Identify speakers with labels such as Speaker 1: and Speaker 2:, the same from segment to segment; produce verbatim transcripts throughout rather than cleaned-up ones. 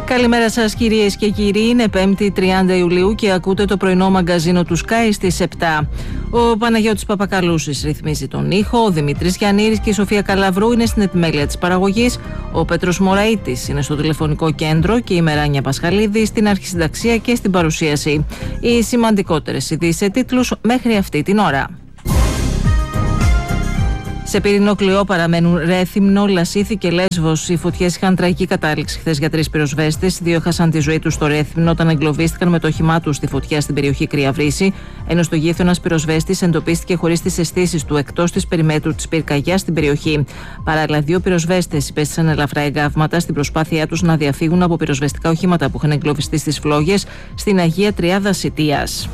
Speaker 1: Καλημέρα σας κυρίες και κύριοι, είναι πέμπτη τριάντα Ιουλίου και ακούτε το πρωινό μαγκαζίνο του Sky στις επτά. Ο Παναγιώτης Παπακαλούσης ρυθμίζει τον ήχο, ο Δημήτρης Γιαννήρης και η Σοφία Καλαβρού είναι στην επιμέλεια της παραγωγής, ο Πέτρος Μωραΐτης είναι στο τηλεφωνικό κέντρο και η Μεράνια Πασχαλίδη στην αρχισυνταξία και στην παρουσίαση. Οι σημαντικότερες ειδήσεις σε τίτλους μέχρι αυτή την ώρα. Σε πυρηνό κλειό παραμένουν Ρέθυμνο, Λασίθι και Λέσβος. Οι φωτιές είχαν τραγική κατάληξη χθες για τρεις πυροσβέστες. Δύο έχασαν τη ζωή τους στο Ρέθυμνο όταν εγκλωβίστηκαν με το όχημά τους στη φωτιά στην περιοχή Κρυαβρύση, ενώ στο Γήθο ένας πυροσβέστης εντοπίστηκε χωρίς τις αισθήσεις του εκτός της περιμέτρου της πυρκαγιάς στην περιοχή. Παράλληλα, δύο πυροσβέστες υπέστησαν ελαφρά εγκάβματα στην προσπάθειά τους να διαφύγουν από πυροσβεστικά οχήματα που είχαν εγκλωβιστεί στις φλόγες στην Αγία Τριάδα Σιτίας.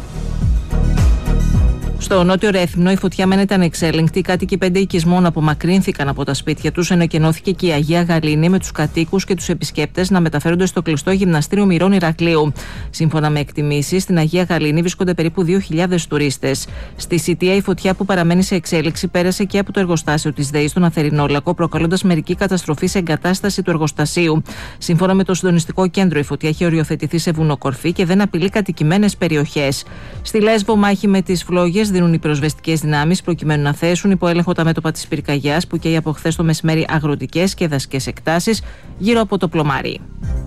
Speaker 1: Στο νότιο Ρέθυμνο η φωτιά μένεται ανεξέλεγκτη. Οι κάτοικοι πέντε οικισμών απομακρύνθηκαν από τα σπίτια τους, ενώ εκενώθηκε και η Αγία Γαλήνη με τους κατοίκους και τους επισκέπτες να μεταφέρονται στο κλειστό γυμναστήριο Μυρών Ηρακλείου. Σύμφωνα με εκτιμήσεις, στην Αγία Γαλήνη βρίσκονται περίπου δύο χιλιάδες τουρίστες. Στη Σιτία η φωτιά που παραμένει σε εξέλιξη πέρασε και από το εργοστάσιο της ΔΕΗ στον Αθερινόλακο, προκαλώντας μερική καταστροφή σε εγκατάσταση του εργοστασίου. Σύμφωνα με το συντονιστικό κέντρο, η φωτιά έχει οριοθετηθεί σε βουνοκορφή και δεν απειλεί κατοικημένες περιοχές. Στη Λέσβο, μάχη με τις φλόγες δίνουν οι πυροσβεστικές δυνάμεις προκειμένου να θέσουν υπό έλεγχο τα μέτωπα της πυρκαγιάς που καίει από χθες το μεσημέρι αγροτικές και δασικές εκτάσεις γύρω από το Πλωμάρι.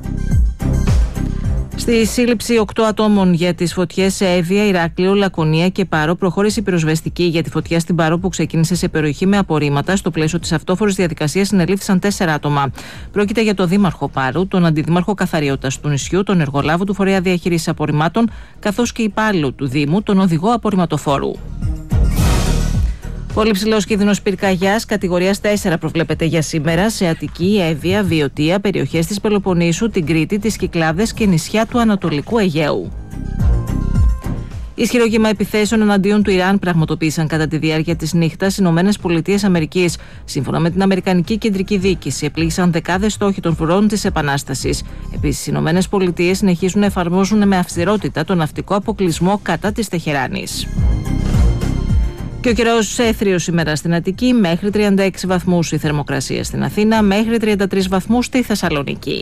Speaker 1: Στη σύλληψη οκτώ ατόμων για τις φωτιές σε Εύβοια, Ηράκλειο, Λακωνία και Πάρο προχώρησε η πυροσβεστική για τη φωτιά στην Πάρο που ξεκίνησε σε περιοχή με απορρίμματα. Στο πλαίσιο της αυτόφορης διαδικασίας συνελήφθησαν τέσσερα άτομα. Πρόκειται για τον Δήμαρχο Πάρου, τον Αντιδήμαρχο Καθαριότητας του νησιού, τον εργολάβο του Φορέα Διαχείρισης Απορριμμάτων, καθώς και υπάλληλο του Δήμου, τον οδηγό απορριμματοφόρου. Πολύ ψηλός κίνδυνος πυρκαγιάς κατηγορίας τέσσερα προβλέπεται για σήμερα σε Αττική, Εύβοια, Βιωτία, περιοχές της Πελοποννήσου, την Κρήτη, τις Κυκλάδες και νησιά του Ανατολικού Αιγαίου. Ισχυρό κύμα επιθέσεων εναντίον του Ιράν πραγματοποίησαν κατά τη διάρκεια της νύχτας οι Ηνωμένες Πολιτείες Αμερικής. Σύμφωνα με την Αμερικανική Κεντρική Διοίκηση, επλήγησαν δεκάδες στόχοι των φρουρών της Επανάστασης. Επίσης, οι Ηνωμένες Πολιτείες συνεχίζουν να εφαρμόζουν με αυστηρότητα τον ναυτικό αποκλεισμό κατά της Τεχεράνης. Και ο καιρός έθριος σήμερα στην Αττική, μέχρι τριάντα έξι βαθμούς η θερμοκρασία στην Αθήνα, μέχρι τριάντα τρεις βαθμούς στη Θεσσαλονίκη.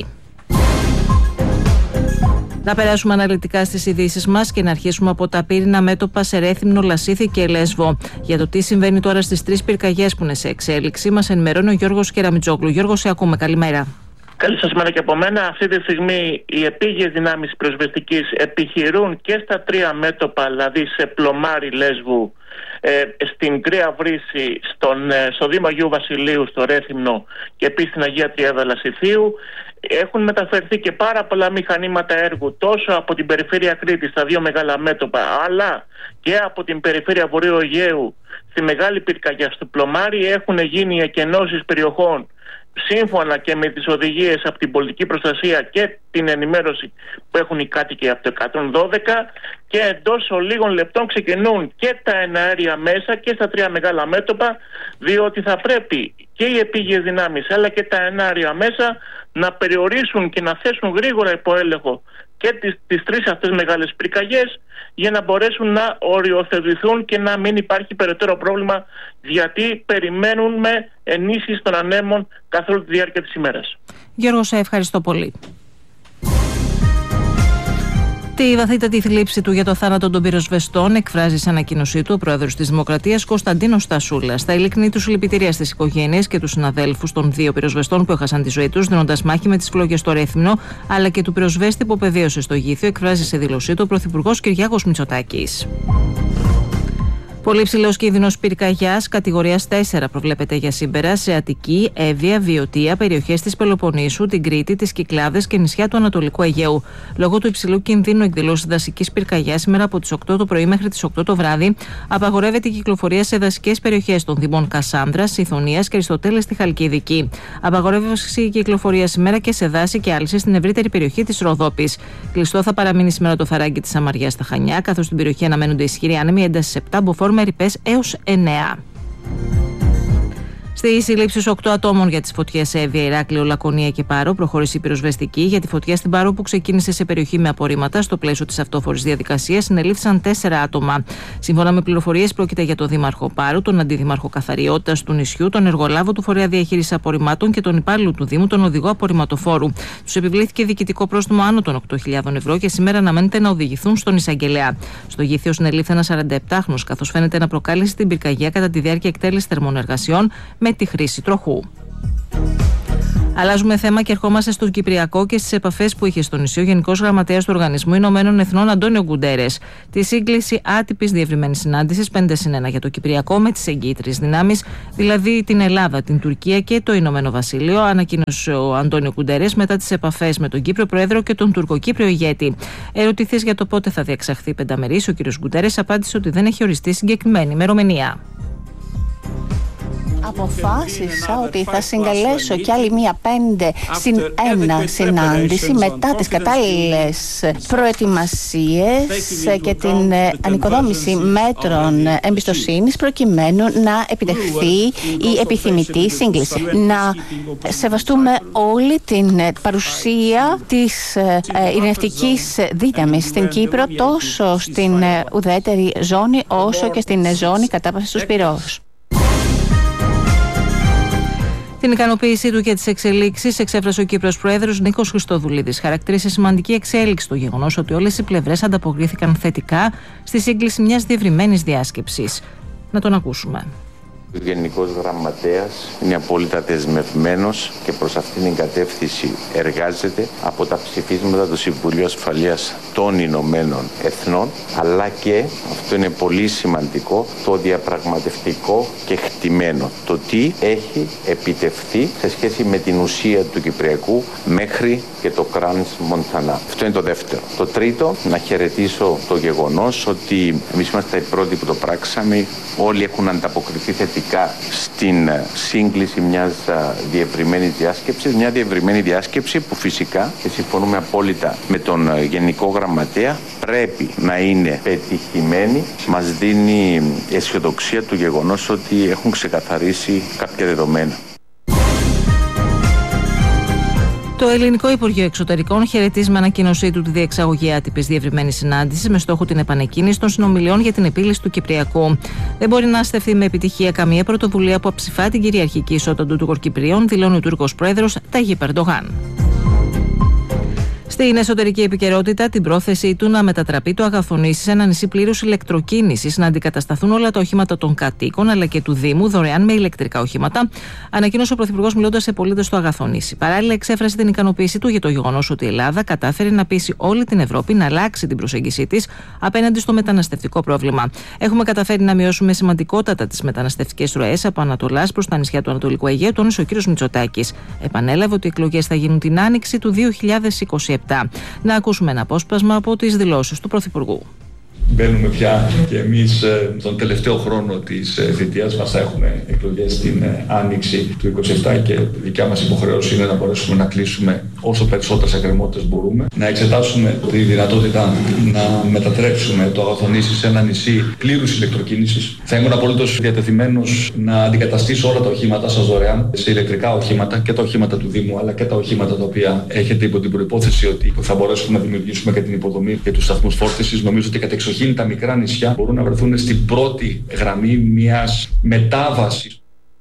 Speaker 1: Να περάσουμε αναλυτικά στις ειδήσεις μας και να αρχίσουμε από τα πύρινα μέτωπα σε Ρέθυμνο, Λασίθι και Λέσβο. Για το τι συμβαίνει τώρα στις τρεις πυρκαγιές που είναι σε εξέλιξη, μας ενημερώνει ο Γιώργος Κεραμιτζόγλου. Γιώργο, σε ακούμε. Καλημέρα.
Speaker 2: Καλή σας μέρα και από μένα. Αυτή τη στιγμή οι επίγειες δυνάμεις πυροσβεστικής επιχειρούν και στα τρία μέτωπα, δηλαδή σε Πλωμάρι Λέσβου, ε, στην Κρυαβρύση, στον, ε, στο Δήμο Αγίου Βασιλείου, στο Ρέθυμνο και επίσης στην Αγία Τριάδα Λασιθίου. Έχουν μεταφερθεί και πάρα πολλά μηχανήματα έργου τόσο από την περιφέρεια Κρήτης στα δύο μεγάλα μέτωπα, αλλά και από την περιφέρεια Βορείου Αιγαίου στη μεγάλη πυρκαγιά στο Πλωμάρι. Έχουν γίνει εκενώσεις περιοχών σύμφωνα και με τις οδηγίες από την πολιτική προστασία και την ενημέρωση που έχουν οι κάτοικοι από το εκατόν δώδεκα, και εντός λίγων λεπτών ξεκινούν και τα εναέρια μέσα και στα τρία μεγάλα μέτωπα, διότι θα πρέπει και οι επίγειες δυνάμεις αλλά και τα εναέρια μέσα να περιορίσουν και να θέσουν γρήγορα υπό έλεγχο και τις, τις τρεις αυτές μεγάλες πυρκαγιές για να μπορέσουν να οριοθετηθούν και να μην υπάρχει περαιτέρω πρόβλημα, γιατί περιμένουν με ενίσχυση των ανέμων καθ' όλη τη διάρκεια της ημέρας.
Speaker 1: Γιώργο, σε ευχαριστώ πολύ. Τη βαθύτατη θλίψη του για το θάνατο των πυροσβεστών εκφράζει σε ανακοίνωσή του ο πρόεδρος της Δημοκρατίας Κωνσταντίνος Στασούλας. Θα ειλικρινεί τους συλληπιτήρια στις οικογένειες και τους συναδέλφους των δύο πυροσβεστών που έχασαν τη ζωή τους δίνοντας μάχη με τις φλόγες στο Ρέθυμνο, αλλά και του πυροσβέστη που πεδίωσε στο Γήθιο, εκφράζει σε δήλωσή του ο Πρωθυπουργός Κυριάκος Μητσοτάκης. Πολύ ψηλός κίνδυνος πυρκαγιάς κατηγορίας τέσσερα προβλέπεται για σήμερα σε Αττική, Εύβοια, Βιωτία, περιοχές της Πελοποννήσου, την Κρήτη, τις Κυκλάδες και νησιά του Ανατολικού Αιγαίου. Λόγω του υψηλού κινδύνου εκδηλώσεις δασικής πυρκαγιάς σήμερα από τις οκτώ το πρωί μέχρι τις οκτώ το βράδυ, απαγορεύεται η κυκλοφορία σε δασικές περιοχές των Δήμων Κασάνδρας, Ιθωνίας και Αριστοτέλες στη Χαλκιδική. Απαγορεύεται η κυκλοφορία σήμερα και σε δάση και άλυσες στην ευρύτερη περιοχή της Ροδόπης. Κλειστό θα παραμείνει σήμερα το φαράγγι της Αμαριάς στα Χανιά, καθώς στην περιοχή αναμένονται ισχυροί άνεμοι έντασης επτά, μποφόρ με ρηπές έως εννέα. Στη σύλληψη οκτώ ατόμων για τις φωτιές σε Εύβοια, Ηράκλειο, Λακωνία και Πάρο, προχώρησε η πυροσβεστική για τη φωτιά στην Πάρο που ξεκίνησε σε περιοχή με απορρίμματα. Στο πλαίσιο της αυτόφορης διαδικασίας συνελήφθησαν τέσσερα άτομα. Σύμφωνα με πληροφορίες, πρόκειται για τον Δήμαρχο Πάρου, τον Αντιδήμαρχο Καθαριότητας του νησιού, τον εργολάβο του Φορέα Διαχείρισης Απορριμμάτων και τον υπάλληλο του Δήμου, τον οδηγό απορριμματοφόρου. Τους επιβλήθηκε διοικητικό πρόστιμο άνω των οκτώ χιλιάδες ευρώ και σήμερα αναμένεται να οδηγηθούν στον εισαγγελέα. Στο Γήθιο συνελήφθη ένας σαρανταεπτάχρονος, καθώς φαίνεται να προκάλεσε την πυρκαγιά κατά τη διάρκεια εκτέλεσης θερμών εργασιών με τη χρήση τροχού. Αλλάζουμε θέμα και ερχόμαστε στο Κυπριακό και στις επαφές που είχε στο νησί ο Γενικός Γραμματέας του Οργανισμού Ηνωμένων Εθνών Αντώνιο Γκουντέρες. Τη σύγκληση άτυπης διευρυμένης συνάντησης πέντε συν ένα για το Κυπριακό με τις εγκύτριες δυνάμεις, δηλαδή την Ελλάδα, την Τουρκία και το Ηνωμένο Βασίλειο, ανακοίνωσε ο Αντώνιο Γκουντέρες μετά τις επαφές με τον Κύπριο Πρόεδρο και τον Τουρκοκύπριο ηγέτη. Ερωτηθείς για το πότε θα διεξαχθεί πενταμερής, ο κ. Γκουντέρες απάντησε ότι δεν έχει οριστεί συγκεκριμένη ημερομηνία.
Speaker 3: Αποφάσισα ότι θα συγκαλέσω κι άλλη μία πέντε συν ένα συνάντηση μετά τις κατάλληλες προετοιμασίες και την ανοικοδόμηση μέτρων εμπιστοσύνης προκειμένου να επιτευχθεί η επιθυμητή σύγκληση. Να σεβαστούμε όλη την παρουσία της ειρηνευτικής δύναμης στην Κύπρο, τόσο στην ουδέτερη ζώνη όσο και στην ζώνη κατάπαυσης του Σπυρός.
Speaker 1: Την ικανοποίησή του για τις εξελίξεις εξέφρασε ο Κύπρος Πρόεδρος Νίκος Χριστοδουλίδης. Χαρακτήρισε σημαντική εξέλιξη το γεγονός ότι όλες οι πλευρές ανταποκρίθηκαν θετικά στη σύγκληση μιας διευρυμένης διάσκεψης. Να τον ακούσουμε.
Speaker 4: Ο Γενικός Γραμματέας είναι απόλυτα δεσμευμένος και προς αυτήν την κατεύθυνση εργάζεται από τα ψηφίσματα του Συμβουλίου Ασφαλείας των Ηνωμένων Εθνών, αλλά και, αυτό είναι πολύ σημαντικό, το διαπραγματευτικό και χτυμένο. Το τι έχει επιτευχθεί σε σχέση με την ουσία του Κυπριακού μέχρι και το Κράνς Μοντανά. Αυτό είναι το δεύτερο. Το τρίτο, να χαιρετήσω το γεγονός ότι εμείς είμαστε οι πρώτοι που το πράξαμε, όλοι έχουν ανταποκριθεί θετικά στην σύγκληση μιας διευρυμένης διάσκεψης, μια διευρυμένη διάσκεψη που φυσικά, και συμφωνούμε απόλυτα με τον Γενικό Γραμματέα, πρέπει να είναι πετυχημένη. Μας δίνει αισιοδοξία του γεγονός ότι έχουν ξεκαθαρίσει κάποια δεδομένα.
Speaker 1: Το Ελληνικό Υπουργείο Εξωτερικών χαιρετίζει με ανακοίνωσή του τη διεξαγωγή άτυπης διευρυμένης συνάντησης με στόχο την επανεκκίνηση των συνομιλιών για την επίλυση του Κυπριακού. Δεν μπορεί να στεφθεί με επιτυχία καμία πρωτοβουλία που αψηφά την κυριαρχική ισότητα των Τουρκοκυπρίων, δηλώνει ο Τούρκος Πρόεδρος Ταγίπ Ερντογάν. Στην εσωτερική επικαιρότητα, την πρόθεσή του να μετατραπεί το Αγαθονήσι σε ένα νησί πλήρους ηλεκτροκίνησης, να αντικατασταθούν όλα τα οχήματα των κατοίκων αλλά και του Δήμου δωρεάν με ηλεκτρικά οχήματα, ανακοίνωσε ο Πρωθυπουργός μιλώντας σε πολίτες του Αγαθονήσι. Παράλληλα, εξέφρασε την ικανοποίησή του για το γεγονός ότι η Ελλάδα κατάφερε να πείσει όλη την Ευρώπη να αλλάξει την προσέγγιση της απέναντι στο μεταναστευτικό πρόβλημα. Έχουμε καταφέρει να μειώσουμε σημαντικότατα τις μεταναστευτικές ροές από Ανατολάς προς τα νησιά του Ανατολικού Αιγαίου, τόνισε ο κ. Μητσοτάκης. Επανέλαβε ότι οι εκλογές θα γίνουν την άνοιξη του δύο χιλιάδες είκοσι επτά. Να ακούσουμε ένα απόσπασμα από τις δηλώσεις του Πρωθυπουργού.
Speaker 5: Μπαίνουμε πια και εμείς τον τελευταίο χρόνο της θητείας μας, θα έχουμε εκλογές την άνοιξη του είκοσι επτά και δικιά μας υποχρέωση είναι να μπορέσουμε να κλείσουμε όσο περισσότερες εκκρεμότητες μπορούμε, να εξετάσουμε τη δυνατότητα να μετατρέψουμε το Αγαθονήσι σε ένα νησί πλήρους ηλεκτροκίνησης. Θα ήμουν απολύτως διατεθειμένος να αντικαταστήσω όλα τα οχήματά σας δωρεάν σε ηλεκτρικά οχήματα, και τα οχήματα του Δήμου αλλά και τα οχήματα τα οποία έχετε, υπό την προϋπόθεση ότι θα μπορέσουμε να δημιουργήσουμε και την υποδομή και τους σταθμούς φόρτισης. Νομίζω ότι κατεξοχήν τα μικρά νησιά μπορούν να βρεθούν στην πρώτη γραμμή μιας μετάβασης.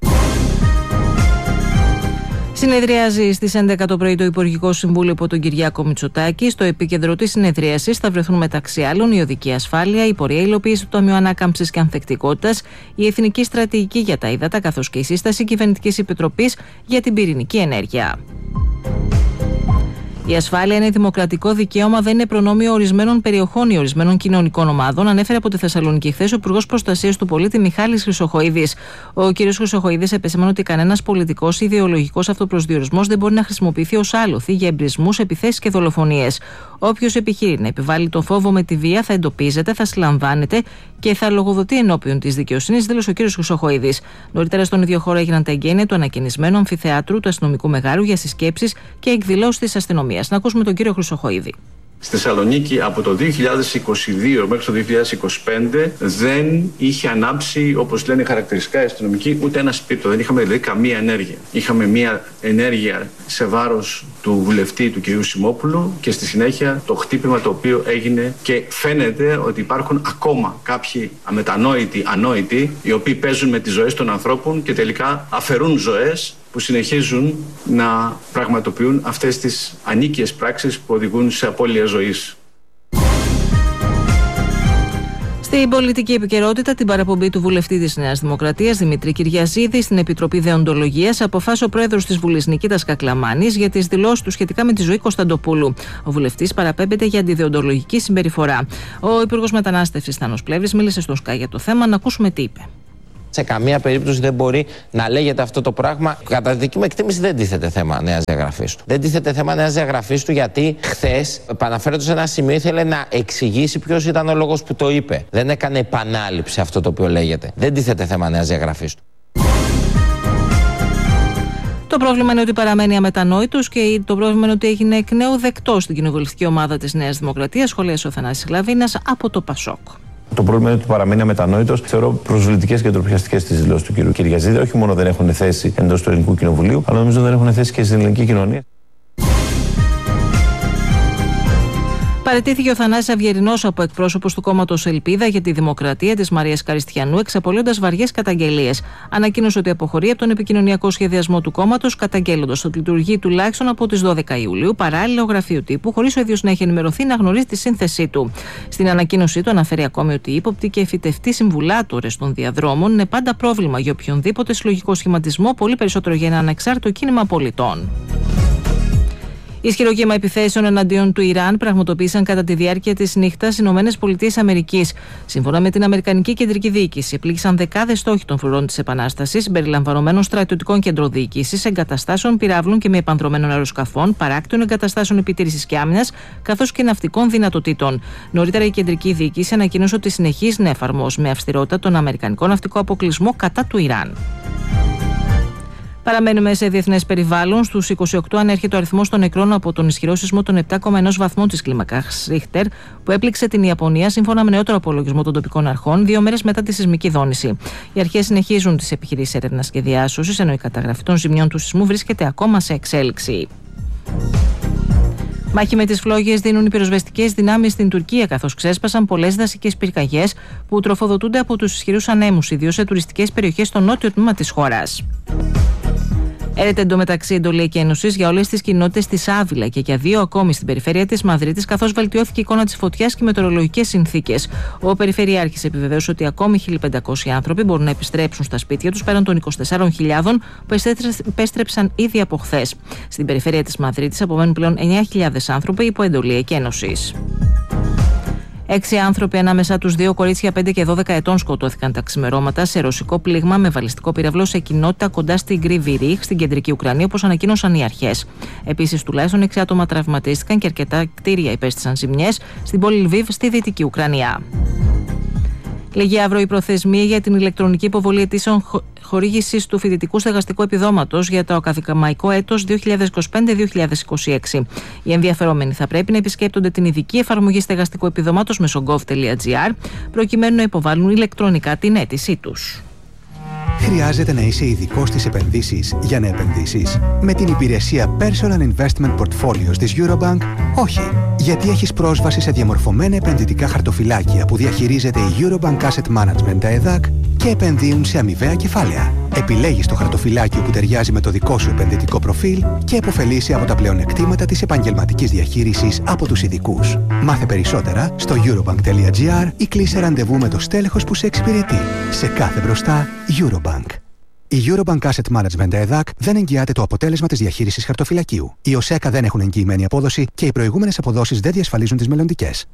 Speaker 1: Συνεδριάζει στις έντεκα το πρωί το Υπουργικό Συμβούλιο από τον Κυριάκο Μητσοτάκη. Στο επίκεντρο της συνεδρίασης θα βρεθούν μεταξύ άλλων η οδική ασφάλεια, η πορεία υλοποίηση του Ταμείου Ανάκαμψης και Ανθεκτικότητας, η Εθνική Στρατηγική για τα Ύδατα, καθώς και η σύσταση Κυβερνητικής Επιτροπής για την Πυρηνική Ενέργεια. Η ασφάλεια είναι δημοκρατικό δικαίωμα, δεν είναι προνόμιο ορισμένων περιοχών ή ορισμένων κοινωνικών ομάδων, ανέφερε από τη Θεσσαλονίκη χθες ο Υπουργός Προστασίας του Πολίτη Μιχάλης Χρυσοχοίδης. Ο κ. Χρυσοχοίδης επεσήμανε ότι κανένας πολιτικός ή ιδεολογικός αυτοπροσδιορισμός δεν μπορεί να χρησιμοποιηθεί ως άλοθη για εμπρισμούς, επιθέσεις και δολοφονίες. Όποιος επιχείρει να επιβάλλει τον φόβο με τη βία θα εντοπίζεται, θα συλλαμβάνεται και θα λογοδοτεί ενώπιον της δικαιοσύνης, δήλωσε ο κ. Χρυσοχοίδης. Νωρίτερα στον ίδιο χώρο έγιναν τα εγγένεια του ανακαινισμένου αμφιθεάτρου του αστυνομικού μεγάρου για συσκέψεις και εκδηλώσεις της αστυνομίας. Να ακούσουμε τον κύριο Χρυσοχοίδη.
Speaker 6: Στη Θεσσαλονίκη από το δύο χιλιάδες είκοσι δύο μέχρι το δύο χιλιάδες είκοσι πέντε δεν είχε ανάψει, όπως λένε χαρακτηριστικά οι αστυνομικοί, ούτε ένα σπίρτο. Δεν είχαμε δηλαδή καμία ενέργεια. Είχαμε μία ενέργεια σε βάρος του βουλευτή του κ. Σιμόπουλου και στη συνέχεια το χτύπημα το οποίο έγινε, και φαίνεται ότι υπάρχουν ακόμα κάποιοι αμετανόητοι, ανόητοι, οι οποίοι παίζουν με τις ζωές των ανθρώπων και τελικά αφαιρούν ζωές που συνεχίζουν να πραγματοποιούν αυτές τις ανίκειες πράξεις που οδηγούν σε απώλεια ζωής.
Speaker 1: Στην πολιτική επικαιρότητα, την παραπομπή του βουλευτή της Νέας Δημοκρατίας Δημήτρη Κυριαζίδη στην Επιτροπή Δεοντολογίας αποφάσισε ο πρόεδρος της Βουλής Νικήτας Κακλαμάνης για τις δηλώσεις του σχετικά με τη ζωή Κωνσταντοπούλου. Ο βουλευτής παραπέμπεται για αντιδεοντολογική συμπεριφορά. Ο Υπουργός Μετανάστευσης Θάνος Πλεύρης μίλησε στο ΣΚΑΙ για το θέμα. Να ακούσουμε τι είπε.
Speaker 7: Σε καμία περίπτωση δεν μπορεί να λέγεται αυτό το πράγμα. Κατά τη δική μου εκτίμηση, δεν τίθεται θέμα νέας διαγραφής του. Δεν τίθεται θέμα νέας διαγραφής του, γιατί χθες, επαναφέροντας σε ένα σημείο, ήθελε να εξηγήσει ποιος ήταν ο λόγος που το είπε. Δεν έκανε επανάληψη αυτό το οποίο λέγεται. Δεν τίθεται θέμα νέας διαγραφής του.
Speaker 1: Το πρόβλημα είναι ότι παραμένει αμετανόητος και το πρόβλημα είναι ότι έγινε εκ νέου δεκτός στην κοινοβουλευτική ομάδα της Νέας Δημοκρατίας, σχολίασε ο Θανάσης Λαβίνας από το ΠΑΣΟΚ.
Speaker 8: Το πρόβλημα είναι ότι παραμένει αμετανόητος. Θεωρώ προσβλητικές και ντροπιαστικές τις δηλώσεις του κ. Κυριαζίδη. Όχι μόνο δεν έχουν θέση εντός του Ελληνικού Κοινοβουλίου, αλλά νομίζω δεν έχουν θέση και στην ελληνική κοινωνία.
Speaker 1: Παραιτήθηκε ο Θανάσης Αυγερινός από εκπρόσωπος του κόμματος Ελπίδα για τη Δημοκρατία της Μαρίας Καριστιανού, εξαπολύοντας βαριές καταγγελίες. Ανακοίνωσε ότι αποχωρεί από τον επικοινωνιακό σχεδιασμό του κόμματος, καταγγέλλοντας ότι λειτουργεί τουλάχιστον από τις δώδεκα Ιουλίου παράλληλο γραφείο τύπου, χωρίς ο ίδιος να έχει ενημερωθεί να γνωρίζει τη σύνθεσή του. Στην ανακοίνωσή του αναφέρει ακόμη ότι οι ύποπτοι και φυτευτοί συμβουλάτορες των διαδρόμων είναι πάντα πρόβλημα για οποιονδήποτε συλλογικό σχηματισμό, πολύ περισσότερο για ένα ανεξάρτητο κίνημα πολιτών. Ισχυρό κύμα επιθέσεων εναντίον του Ιράν πραγματοποίησαν κατά τη διάρκεια της νύχτας οι ΗΠΑ. Σύμφωνα με την Αμερικανική Κεντρική Διοίκηση, επλήγησαν δεκάδες στόχοι των φρουρών της Επανάστασης, συμπεριλαμβανομένων στρατιωτικών κέντρων διοίκησης, εγκαταστάσεων πυράβλων και μη επανδρομένων αεροσκαφών, παράκτων εγκαταστάσεων επιτήρησης και άμυνας, καθώς και ναυτικών δυνατοτήτων. Νωρίτερα, η Κεντρική Διοίκηση ανακοίνωσε ότι συνεχίζει να εφαρμόζει με αυστηρότητα τον Αμερικανικό ναυτικό αποκλεισμό κατά του Ιράν. Παραμένουμε σε διεθνές περιβάλλον. Στους είκοσι οκτώ ανέρχεται ο αριθμός των νεκρών από τον ισχυρό σεισμό των επτά κόμμα ένα βαθμών της κλίμακας Ρίχτερ, που έπληξε την Ιαπωνία, σύμφωνα με νεότερο απολογισμό των τοπικών αρχών, δύο μέρες μετά τη σεισμική δόνηση. Οι αρχές συνεχίζουν τις επιχειρήσεις έρευνας και διάσωσης, ενώ η καταγραφή των ζημιών του σεισμού βρίσκεται ακόμα σε εξέλιξη. Μάχη με τις φλόγες δίνουν οι πυροσβεστικές δυνάμεις στην Τουρκία, καθώς ξέσπασαν πολλές δασικές πυρκαγιές που τροφοδοτούνται από τους ισχυρούς ανέμους, ιδίως σε τουριστικές περιοχές στο νότιο τμήμα της χώρας. Έρεται εντωμεταξύ εντολή και ένωσης για όλες τις κοινότητες της Άβυλα και για δύο ακόμη στην περιφέρεια της Μαδρίτης, καθώς βελτιώθηκε η εικόνα της φωτιάς και οι μετεωρολογικές συνθήκες. Ο Περιφερειάρχης επιβεβαίωσε ότι ακόμη χίλια πεντακόσιοι άνθρωποι μπορούν να επιστρέψουν στα σπίτια τους πέραν των είκοσι τεσσάρων χιλιάδων που επέστρεψαν ήδη από χθες. Στην περιφέρεια της Μαδρίτης απομένουν πλέον εννέα χιλιάδες άνθρωποι υπό εντολή και ένωσης. Έξι άνθρωποι, ανάμεσά τους δύο κορίτσια πέντε και δώδεκα ετών, σκοτώθηκαν τα ξημερώματα σε ρωσικό πλήγμα με βαλιστικό πυραυλό σε κοινότητα κοντά στην Γκρίβι Ρίχ, στην κεντρική Ουκρανία, όπως ανακοίνωσαν οι αρχές. Επίσης, τουλάχιστον έξι άτομα τραυματίστηκαν και αρκετά κτίρια υπέστησαν ζημιές στην πόλη Λβίβ, στη δυτική Ουκρανία. Λέγει αύριο η προθεσμία για την ηλεκτρονική υποβολή αιτήσεων χορήγησης του φοιτητικού στεγαστικού επιδόματος για το ακαδημαϊκό έτος δύο χιλιάδες είκοσι πέντε δύο χιλιάδες είκοσι έξι. Οι ενδιαφερόμενοι θα πρέπει να επισκέπτονται την ειδική εφαρμογή στεγαστικού επιδόματος μέσω gov τελεία gr προκειμένου να υποβάλουν ηλεκτρονικά την αίτησή τους.
Speaker 9: Χρειάζεται να είσαι ειδικός στις επενδύσεις για να επενδύσεις? Με την υπηρεσία Personal Investment Portfolios της Eurobank, όχι. Γιατί έχεις πρόσβαση σε διαμορφωμένα επενδυτικά χαρτοφυλάκια που διαχειρίζεται η Eurobank Asset Management ΕΔΑΚ και επενδύουν σε αμοιβαία κεφάλαια. Επιλέγεις το χαρτοφυλάκιο που ταιριάζει με το δικό σου επενδυτικό προφίλ και επωφελείσαι από τα πλεονεκτήματα της επαγγελματικής διαχείρισης από τους ειδικούς. Μάθε περισσότερα στο eurobank τελεία gr ή κλείσε ραντεβού με το στέλεχος που σε εξυπηρετεί. Σε κάθε μπροστά, Eurobank. Η Eurobank Asset Management ΕΔΑΚ δεν εγγυάται το αποτέλεσμα της διαχείρισης χαρτοφυλακίου. Οι ΟΣΕΚΑ δεν έχουν εγγυημένη απόδοση και οι προηγούμενες αποδόσεις δεν διασφαλίζουν τις μελλοντικές.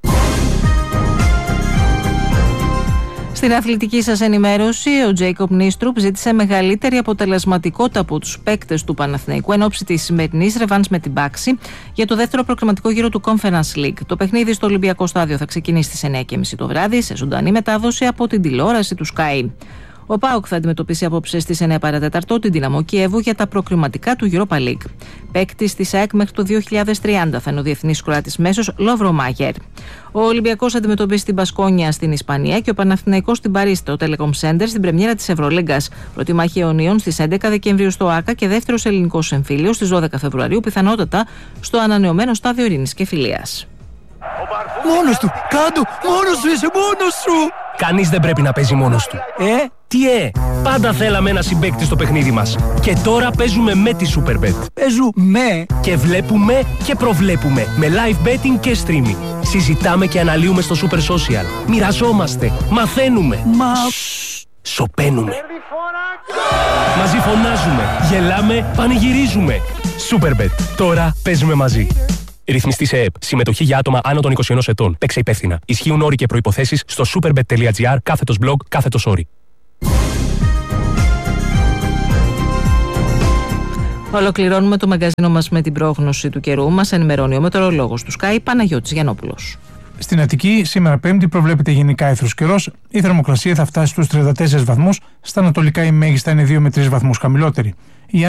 Speaker 1: Στην αθλητική σας ενημέρωση, ο Τζέικοπ Νίστρουπ ζήτησε μεγαλύτερη αποτελεσματικότητα από τους παίκτες του Παναθηναϊκού εν ώψη της σημερινής ρεβάνς με την Πάξη για το δεύτερο προκριματικό γύρο του Conference League. Το παιχνίδι στο Ολυμπιακό Στάδιο θα ξεκινήσει στις εννιά και μισή το βράδυ σε ζωντανή μετάδοση από την τηλεόραση του Sky. Ο ΠΑΟΚ θα αντιμετωπίσει απόψε στις εννιά παρά τέταρτο την Δυναμό Κιέβου για τα προκριματικά του Europa League. Παίκτης της ΑΕΚ μέχρι το δύο χιλιάδες τριάντα θα είναι ο διεθνής Κροάτης μέσος Λόβρο Μάγερ. Ο Ολυμπιακός αντιμετωπίσει την Μπασκόνια στην Ισπανία και ο Παναθηναϊκός στην Παρί στο Telecom Center στην πρεμιέρα της Ευρωλίγκας. Πρώτη μάχη αιωνίων στις έντεκα Δεκεμβρίου στο ΆΚΑ και δεύτερος ελληνικός εμφύλιος στις δώδεκα Φεβρουαρίου, πιθανότατα στο ανανεωμένο στάδιο ειρήνης και φιλίας.
Speaker 10: Μόνος του! Κάντο! Μόνος σου είσαι! Μόνος σου! Κανείς δεν πρέπει να παίζει μόνος του. Ε, τι ε! Πάντα θέλαμε ένα συμπαίκτη στο παιχνίδι μας. Και τώρα παίζουμε με τη Superbet. Παίζουμε και βλέπουμε και προβλέπουμε με live betting και streaming. Συζητάμε και αναλύουμε στο Super Social. Μοιραζόμαστε, μαθαίνουμε. Μα... σοπαίνουμε. Μαζί φωνάζουμε, γελάμε, πανηγυρίζουμε. Superbet. Τώρα παίζουμε μαζί. Ρυθμιστή σε ΕΕΠ. Συμμετοχή για άτομα άνω των είκοσι ενός ετών. Παίξε υπεύθυνα. Ισχύουν όροι και προϋποθέσεις στο superbet.gr κάθετος blog κάθετος όροι.
Speaker 1: Ολοκληρώνουμε το μαγκαζίνο μας με την πρόγνωση του καιρού. Μας ενημερώνει ο μετεωρολόγος του Sky, Παναγιώτης Γιαννόπουλος.
Speaker 11: Στην Αττική, σήμερα Πέμπτη, προβλέπεται γενικά αίθρος καιρός. Η θερμοκρασία θα φτάσει στους τριάντα τέσσερις βαθμούς. Στα ανατολικά η μέγιστα είναι δύο με τρεις βαθμούς χαμηλότερη.